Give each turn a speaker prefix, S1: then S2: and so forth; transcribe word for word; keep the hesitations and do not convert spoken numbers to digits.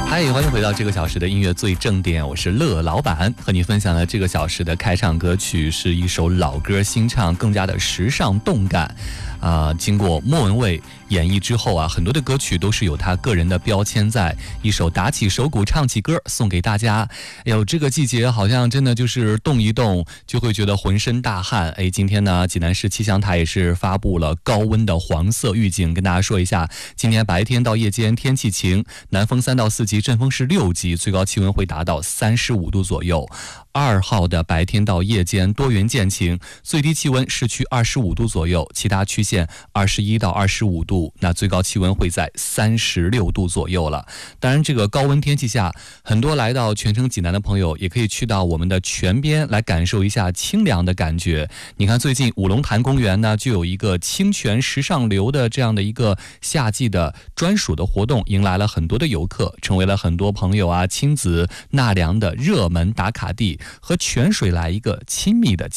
S1: 嗨，欢迎回到这个小时的音乐最正点，我是乐老板，和你分享的这个小时的开场歌曲是一首老歌新唱，更加的时尚动感。啊、呃，经过莫文蔚演绎之后啊，很多的歌曲都是有他个人的标签在。一首打起手鼓唱起歌送给大家。哎呦，这个季节好像真的就是动一动就会觉得浑身大汗。哎，今天呢，济南市气象台也是发布了高温的黄色预警，跟大家说一下，今天白天到夜间天气晴，南风三到四级，阵风是六级，最高气温会达到三十五度左右。二号的白天到夜间多云见晴，最低气温市区二十五度左右，其他区县二十一到二十五度，那最高气温会在三十六度左右了。当然，这个高温天气下，很多来到全城济南的朋友也可以去到我们的泉边来感受一下清凉的感觉。你看，最近五龙潭公园呢就有一个清泉时尚流的这样的一个夏季的专属的活动，迎来了很多的游客，成为了很多朋友啊亲子纳凉的热门打卡地，和泉水来一个亲密的